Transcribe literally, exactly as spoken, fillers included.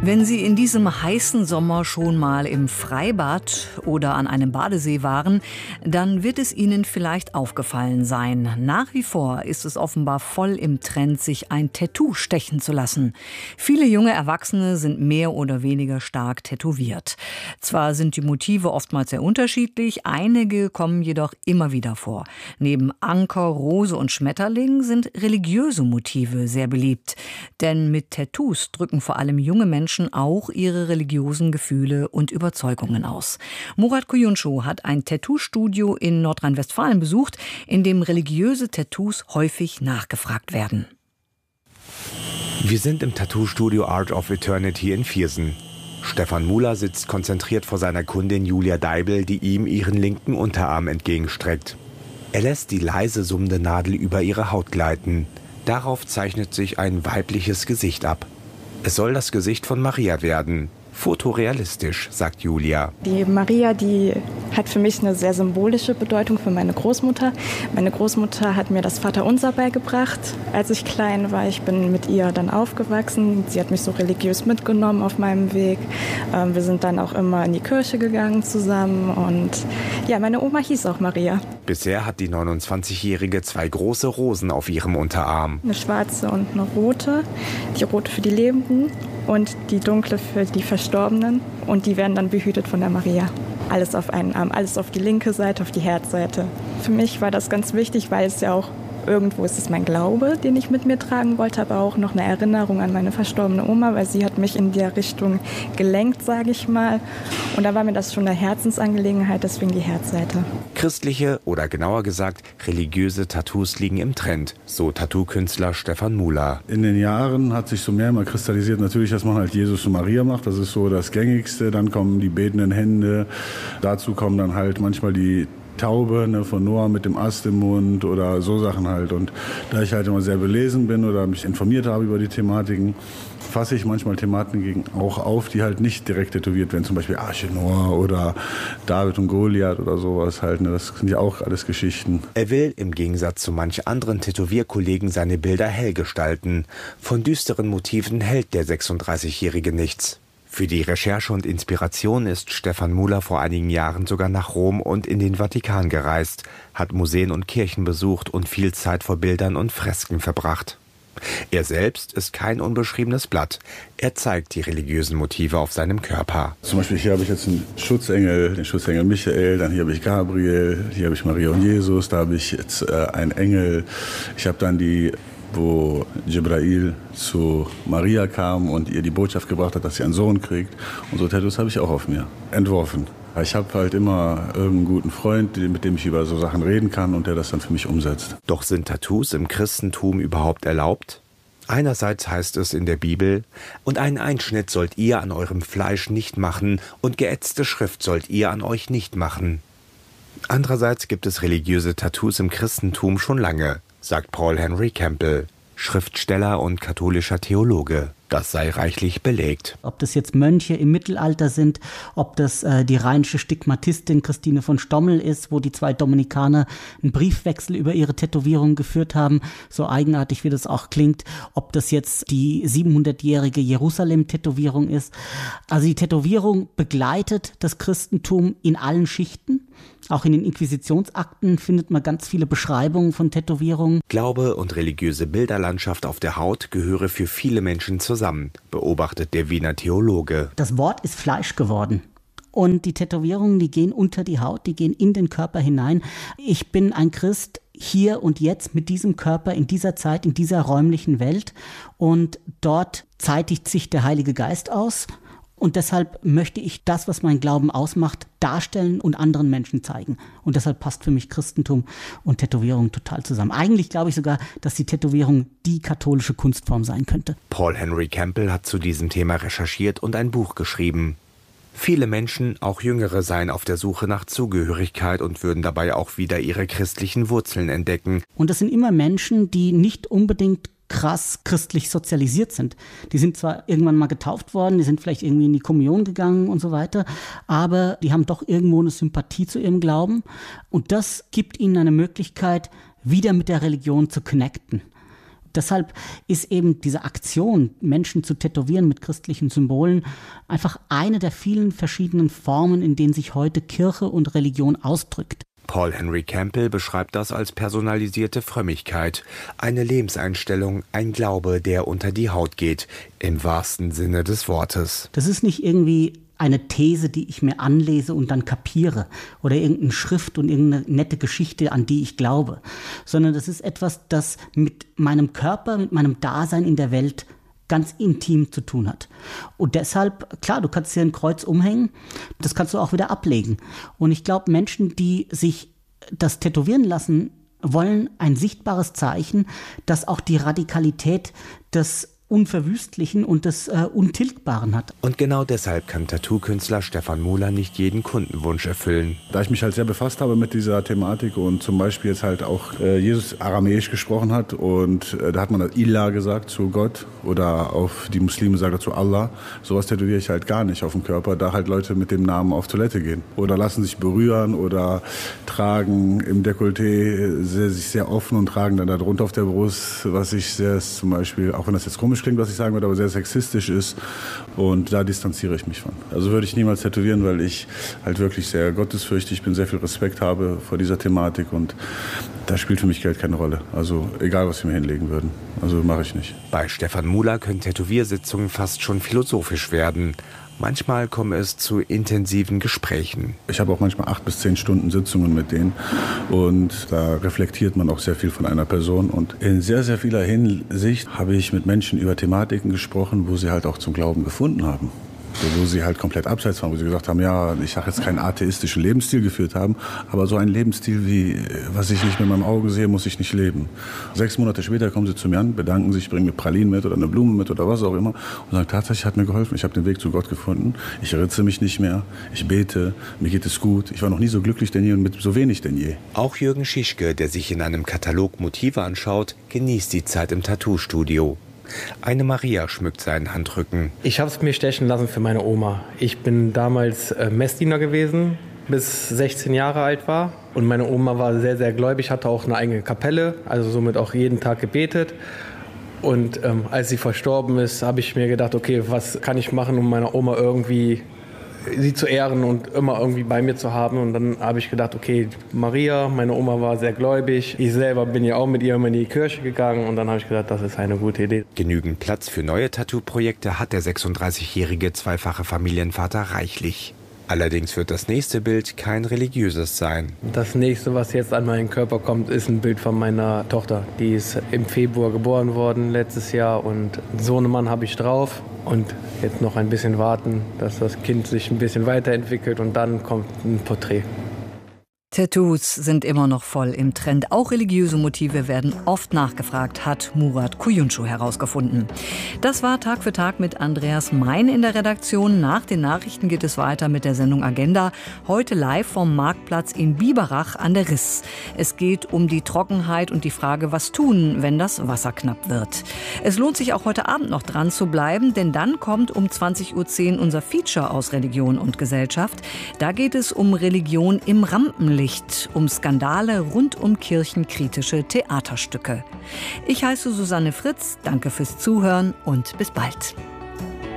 Wenn Sie in diesem heißen Sommer schon mal im Freibad oder an einem Badesee waren, dann wird es Ihnen vielleicht aufgefallen sein. Nach wie vor ist es offenbar voll im Trend, sich ein Tattoo stechen zu lassen. Viele junge Erwachsene sind mehr oder weniger stark tätowiert. Zwar sind die Motive oftmals sehr unterschiedlich, einige kommen jedoch immer wieder vor. Neben Anker, Rose und Schmetterling sind religiöse Motive sehr beliebt. Denn mit Tattoos drücken vor allem junge Menschen auch ihre religiösen Gefühle und Überzeugungen aus. Murat Kuyuncu hat ein Tattoo-Studio in Nordrhein-Westfalen besucht, in dem religiöse Tattoos häufig nachgefragt werden. Wir sind im Tattoo-Studio Art of Eternity in Viersen. Stefan Muller sitzt konzentriert vor seiner Kundin Julia Deibel, die ihm ihren linken Unterarm entgegenstreckt. Er lässt die leise summende Nadel über ihre Haut gleiten. Darauf zeichnet sich ein weibliches Gesicht ab. Es soll das Gesicht von Maria werden. Fotorealistisch, sagt Julia. Die Maria, die hat für mich eine sehr symbolische Bedeutung für meine Großmutter. Meine Großmutter hat mir das Vaterunser beigebracht, als ich klein war. Ich bin mit ihr dann aufgewachsen. Sie hat mich so religiös mitgenommen auf meinem Weg. Wir sind dann auch immer in die Kirche gegangen zusammen. Und ja, meine Oma hieß auch Maria. Bisher hat die neunundzwanzigjährige zwei große Rosen auf ihrem Unterarm. Eine schwarze und eine rote. Die rote für die Lebenden und die dunkle für die Verstorbenen. Und die werden dann behütet von der Maria. Alles auf einen Arm, alles auf die linke Seite, auf die Herzseite. Für mich war das ganz wichtig, weil es ja auch irgendwo ist es mein Glaube, den ich mit mir tragen wollte, aber auch noch eine Erinnerung an meine verstorbene Oma, weil sie hat mich in der Richtung gelenkt, sage ich mal. Und da war mir das schon eine Herzensangelegenheit, deswegen die Herzseite. Christliche oder genauer gesagt religiöse Tattoos liegen im Trend, so Tattoo-Künstler Stefan Muller. In den Jahren hat sich so mehr mal kristallisiert, natürlich, dass man halt Jesus und Maria macht, das ist so das Gängigste. Dann kommen die betenden Hände, dazu kommen dann halt manchmal die Taube, ne, von Noah mit dem Ast im Mund oder so Sachen halt. Und da ich halt immer sehr belesen bin oder mich informiert habe über die Thematiken, fasse ich manchmal Thematiken auch auf, die halt nicht direkt tätowiert werden. Zum Beispiel Arche Noah oder David und Goliath oder sowas halt. Ne. Das sind ja auch alles Geschichten. Er will im Gegensatz zu manch anderen Tätowierkollegen seine Bilder hell gestalten. Von düsteren Motiven hält der sechsunddreißigjährige nichts. Für die Recherche und Inspiration ist Stefan Muller vor einigen Jahren sogar nach Rom und in den Vatikan gereist, hat Museen und Kirchen besucht und viel Zeit vor Bildern und Fresken verbracht. Er selbst ist kein unbeschriebenes Blatt. Er zeigt die religiösen Motive auf seinem Körper. Zum Beispiel hier habe ich jetzt einen Schutzengel, den Schutzengel Michael, dann hier habe ich Gabriel, hier habe ich Maria und Jesus, da habe ich jetzt äh, einen Engel. Ich habe dann die wo Jibrail zu Maria kam und ihr die Botschaft gebracht hat, dass sie einen Sohn kriegt. Und so Tattoos habe ich auch auf mir entworfen. Ich habe halt immer irgendeinen guten Freund, mit dem ich über so Sachen reden kann und der das dann für mich umsetzt. Doch sind Tattoos im Christentum überhaupt erlaubt? Einerseits heißt es in der Bibel, und einen Einschnitt sollt ihr an eurem Fleisch nicht machen und geätzte Schrift sollt ihr an euch nicht machen. Andererseits gibt es religiöse Tattoos im Christentum schon lange, sagt Paul Henry Campbell, Schriftsteller und katholischer Theologe. Das sei reichlich belegt. Ob das jetzt Mönche im Mittelalter sind, ob das äh, die rheinische Stigmatistin Christine von Stommel ist, wo die zwei Dominikaner einen Briefwechsel über ihre Tätowierung geführt haben, so eigenartig wie das auch klingt, ob das jetzt die siebenhundertjährige Jerusalem-Tätowierung ist. Also die Tätowierung begleitet das Christentum in allen Schichten. Auch in den Inquisitionsakten findet man ganz viele Beschreibungen von Tätowierungen. Glaube und religiöse Bilderlandschaft auf der Haut gehöre für viele Menschen zusammen, beobachtet der Wiener Theologe. Das Wort ist Fleisch geworden. Und die Tätowierungen, die gehen unter die Haut, die gehen in den Körper hinein. Ich bin ein Christ hier und jetzt mit diesem Körper, in dieser Zeit, in dieser räumlichen Welt. Und dort zeitigt sich der Heilige Geist aus. Und deshalb möchte ich das, was mein Glauben ausmacht, darstellen und anderen Menschen zeigen. Und deshalb passt für mich Christentum und Tätowierung total zusammen. Eigentlich glaube ich sogar, dass die Tätowierung die katholische Kunstform sein könnte. Paul Henry Campbell hat zu diesem Thema recherchiert und ein Buch geschrieben. Viele Menschen, auch Jüngere, seien auf der Suche nach Zugehörigkeit und würden dabei auch wieder ihre christlichen Wurzeln entdecken. Und das sind immer Menschen, die nicht unbedingt krass christlich sozialisiert sind. Die sind zwar irgendwann mal getauft worden, die sind vielleicht irgendwie in die Kommunion gegangen und so weiter, aber die haben doch irgendwo eine Sympathie zu ihrem Glauben und das gibt ihnen eine Möglichkeit, wieder mit der Religion zu connecten. deshalb ist eben diese Aktion, Menschen zu tätowieren mit christlichen Symbolen, einfach eine der vielen verschiedenen Formen, in denen sich heute Kirche und Religion ausdrückt. Paul Henry Campbell beschreibt das als personalisierte Frömmigkeit, eine Lebenseinstellung, ein Glaube, der unter die Haut geht, im wahrsten Sinne des Wortes. Das ist nicht irgendwie eine These, die ich mir anlese und dann kapiere oder irgendeine Schrift und irgendeine nette Geschichte, an die ich glaube, sondern das ist etwas, das mit meinem Körper, mit meinem Dasein in der Welt ganz intim zu tun hat. Und deshalb, klar, du kannst dir ein Kreuz umhängen, das kannst du auch wieder ablegen. Und ich glaube, Menschen, die sich das tätowieren lassen, wollen ein sichtbares Zeichen, das auch die Radikalität des Unverwüstlichen und des äh, Untilgbaren hat. Und genau deshalb kann Tattoo-Künstler Stefan Muller nicht jeden Kundenwunsch erfüllen. Da ich mich halt sehr befasst habe mit dieser Thematik und zum Beispiel jetzt halt auch äh, Jesus aramäisch gesprochen hat und äh, da hat man das Ilah gesagt zu Gott oder auf die Muslime sagen dazu Allah. Sowas tätowiere ich halt gar nicht auf dem Körper, da halt Leute mit dem Namen auf Toilette gehen oder lassen sich berühren oder tragen im Dekolleté sehr, sich sehr offen und tragen dann darunter auf der Brust, was ich sehr zum Beispiel, auch wenn das jetzt komisch klingt, was ich sagen würde, aber sehr sexistisch ist und da distanziere ich mich von. Also würde ich niemals tätowieren, weil ich halt wirklich sehr gottesfürchtig bin, sehr viel Respekt habe vor dieser Thematik und da spielt für mich Geld keine Rolle. Also egal, was sie mir hinlegen würden. Also mache ich nicht. Bei Stefan Muller können Tätowiersitzungen fast schon philosophisch werden. Manchmal komme es zu intensiven Gesprächen. Ich habe auch manchmal acht bis zehn Stunden Sitzungen mit denen und da reflektiert man auch sehr viel von einer Person. Und in sehr, sehr vieler Hinsicht habe ich mit Menschen über Thematiken gesprochen, wo sie halt auch zum Glauben gefunden haben. Wo sie halt komplett abseits waren, wo sie gesagt haben, ja, ich sage jetzt keinen atheistischen Lebensstil geführt haben, aber so einen Lebensstil wie, was ich nicht mit meinem Auge sehe, muss ich nicht leben. Sechs Monate später kommen sie zu mir an, bedanken sich, bringen mir Pralinen mit oder eine Blume mit oder was auch immer und sagen, tatsächlich hat mir geholfen, ich habe den Weg zu Gott gefunden, ich ritze mich nicht mehr, ich bete, mir geht es gut, ich war noch nie so glücklich denn je und mit so wenig denn je. Auch Jürgen Schischke, der sich in einem Katalog Motive anschaut, genießt die Zeit im Tattoo-Studio. Eine Maria schmückt seinen Handrücken. Ich habe es mir stechen lassen für meine Oma. Ich bin damals äh, Messdiener gewesen, bis sechzehn Jahre alt war. Und meine Oma war sehr, sehr gläubig, hatte auch eine eigene Kapelle, also somit auch jeden Tag gebetet. Und ähm, als sie verstorben ist, habe ich mir gedacht, okay, was kann ich machen, um meiner Oma irgendwie sie zu ehren und immer irgendwie bei mir zu haben. Und dann habe ich gedacht, okay, Maria, meine Oma war sehr gläubig. Ich selber bin ja auch mit ihr immer in die Kirche gegangen. Und dann habe ich gedacht, das ist eine gute Idee. Genügend Platz für neue Tattoo-Projekte hat der sechsunddreißigjährige zweifache Familienvater reichlich. Allerdings wird das nächste Bild kein religiöses sein. Das nächste, was jetzt an meinen Körper kommt, ist ein Bild von meiner Tochter. Die ist im Februar geboren worden, letztes Jahr. Und so einen Mann habe ich drauf. Und jetzt noch ein bisschen warten, dass das Kind sich ein bisschen weiterentwickelt. Und dann kommt ein Porträt. Tattoos sind immer noch voll im Trend. Auch religiöse Motive werden oft nachgefragt, hat Murat Kuyuncu herausgefunden. Das war Tag für Tag mit Andreas Mein in der Redaktion. Nach den Nachrichten geht es weiter mit der Sendung Agenda. Heute live vom Marktplatz in Biberach an der Riss. Es geht um die Trockenheit und die Frage, was tun, wenn das Wasser knapp wird. Es lohnt sich auch heute Abend noch dran zu bleiben, denn dann kommt um zwanzig Uhr zehn unser Feature aus Religion und Gesellschaft. Da geht es um Religion im Rampenlicht. Um Skandale rund um kirchenkritische Theaterstücke. Ich heiße Susanne Fritz, danke fürs Zuhören und bis bald.